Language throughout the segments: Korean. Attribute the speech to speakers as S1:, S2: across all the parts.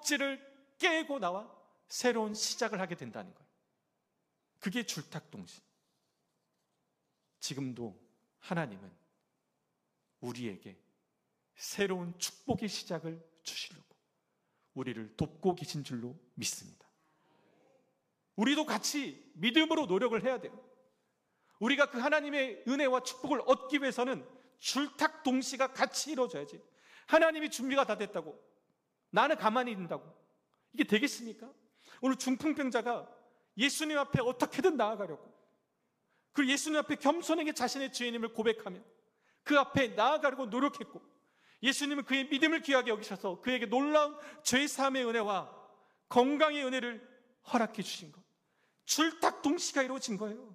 S1: 억지를 깨고 나와 새로운 시작을 하게 된다는 거예요. 그게 줄탁동시. 지금도 하나님은 우리에게 새로운 축복의 시작을 주시려고 우리를 돕고 계신 줄로 믿습니다. 우리도 같이 믿음으로 노력을 해야 돼요. 우리가 그 하나님의 은혜와 축복을 얻기 위해서는 줄탁동시가 같이 이루어져야지. 하나님이 준비가 다 됐다고 나는 가만히 있는다고 이게 되겠습니까? 오늘 중풍병자가 예수님 앞에 어떻게든 나아가려고, 그리고 예수님 앞에 겸손하게 자신의 죄인임을 고백하며 그 앞에 나아가려고 노력했고, 예수님은 그의 믿음을 귀하게 여기셔서 그에게 놀라운 죄사함의 은혜와 건강의 은혜를 허락해 주신 것, 줄탁동시가 이루어진 거예요.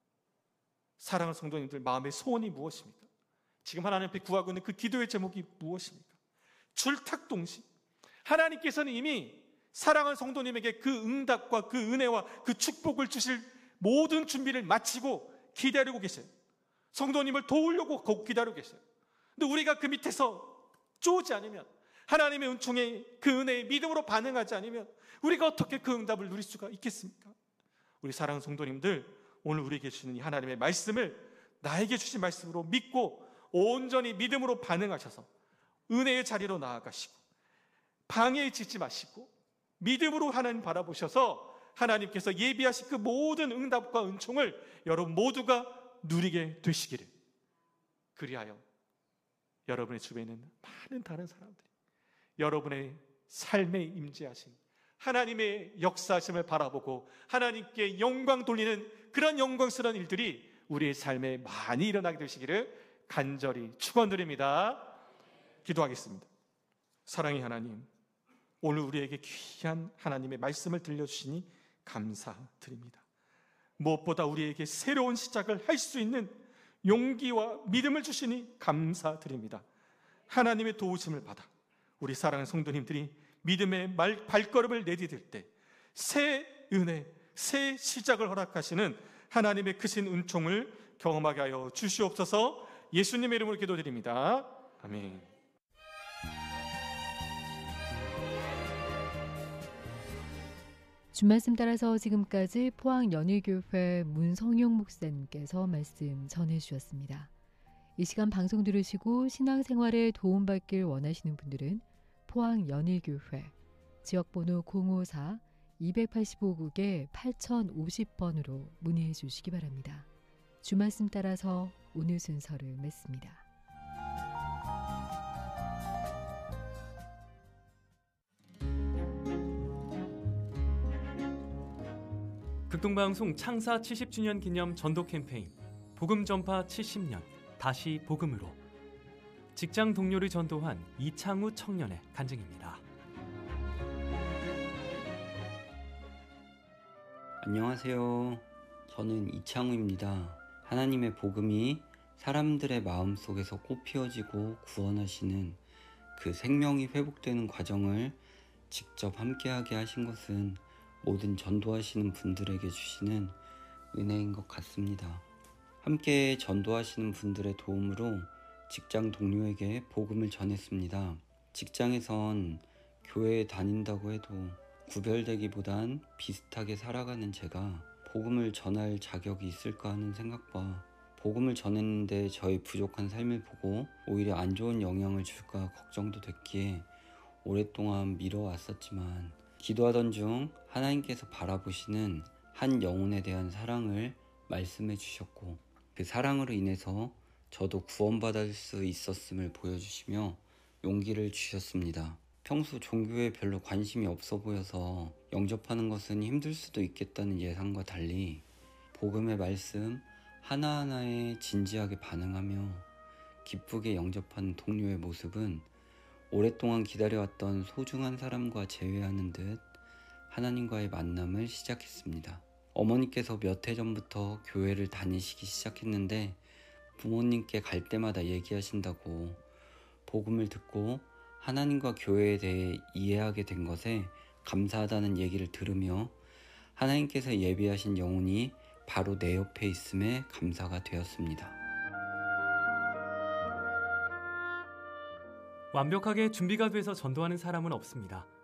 S1: 사랑하는 성도님들, 마음의 소원이 무엇입니까? 지금 하나님 앞에 구하고 있는 그 기도의 제목이 무엇입니까? 줄탁동시. 하나님께서는 이미 사랑하는 성도님에게 그 응답과 그 은혜와 그 축복을 주실 모든 준비를 마치고 기다리고 계세요. 성도님을 도우려고 곧 기다리고 계세요. 근데 우리가 그 밑에서 쪼지 않으면, 하나님의 은총에 그 은혜에 믿음으로 반응하지 않으면 우리가 어떻게 그 응답을 누릴 수가 있겠습니까? 우리 사랑하는 성도님들, 오늘 우리에게 주시는 이 하나님의 말씀을 나에게 주신 말씀으로 믿고 온전히 믿음으로 반응하셔서 은혜의 자리로 나아가시고 방해에 짓지 마시고 믿음으로 하나님 바라보셔서 하나님께서 예비하신 그 모든 응답과 은총을 여러분 모두가 누리게 되시기를, 그리하여 여러분의 주변에 있는 많은 다른 사람들이 여러분의 삶에 임재하신 하나님의 역사하심을 바라보고 하나님께 영광 돌리는 그런 영광스러운 일들이 우리의 삶에 많이 일어나게 되시기를 간절히 축원드립니다. 기도하겠습니다. 사랑의 하나님, 오늘 우리에게 귀한 하나님의 말씀을 들려주시니 감사드립니다. 무엇보다 우리에게 새로운 시작을 할 수 있는 용기와 믿음을 주시니 감사드립니다. 하나님의 도우심을 받아 우리 사랑하는 성도님들이 믿음의 발걸음을 내디딜 때 새 은혜, 새 시작을 허락하시는 하나님의 크신 은총을 경험하게 하여 주시옵소서. 예수님의 이름으로 기도드립니다. 아멘.
S2: 주말씀 따라서 지금까지 포항연일교회 문성용 목사님께서 말씀 전해주셨습니다. 이 시간 방송 들으시고 신앙생활에 도움받길 원하시는 분들은 포항연일교회 지역번호 054-285국에 8050번으로 문의해 주시기 바랍니다. 주말씀 따라서 오늘 순서를 맺습니다.
S3: 극동방송 창사 70주년 기념 전도 캠페인 복음 전파 70년 다시 복음으로, 직장 동료를 전도한 이창우 청년의 간증입니다.
S4: 안녕하세요. 저는 이창우입니다. 하나님의 복음이 사람들의 마음속에서 꽃피어지고 구원하시는 그 생명이 회복되는 과정을 직접 함께하게 하신 것은 모든 전도하시는 분들에게 주시는 은혜인 것 같습니다. 함께 전도하시는 분들의 도움으로 직장 동료에게 복음을 전했습니다. 직장에선 교회에 다닌다고 해도 구별되기보단 비슷하게 살아가는 제가 복음을 전할 자격이 있을까 하는 생각과 복음을 전했는데 저의 부족한 삶을 보고 오히려 안 좋은 영향을 줄까 걱정도 됐기에 오랫동안 미뤄왔었지만, 기도하던 중 하나님께서 바라보시는 한 영혼에 대한 사랑을 말씀해 주셨고, 그 사랑으로 인해서 저도 구원받을 수 있었음을 보여주시며 용기를 주셨습니다. 평소 종교에 별로 관심이 없어 보여서 영접하는 것은 힘들 수도 있겠다는 예상과 달리 복음의 말씀 하나하나에 진지하게 반응하며 기쁘게 영접하는 동료의 모습은 오랫동안 기다려왔던 소중한 사람과 재회하는 듯 하나님과의 만남을 시작했습니다. 어머니께서 몇 해 전부터 교회를 다니시기 시작했는데 부모님께 갈 때마다 얘기하신다고 복음을 듣고 하나님과 교회에 대해 이해하게 된 것에 감사하다는 얘기를 들으며 하나님께서 예비하신 영혼이 바로 내 옆에 있음에 감사가 되었습니다.
S3: 완벽하게 준비가 돼서 전도하는 사람은 없습니다.